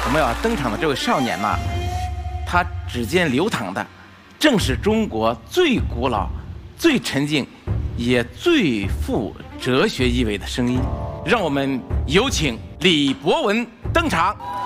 我们要登场的这位少年呐，他指尖流淌的，正是中国最古老、最沉静，也最富哲学意味的声音。让我们有请李博文登场。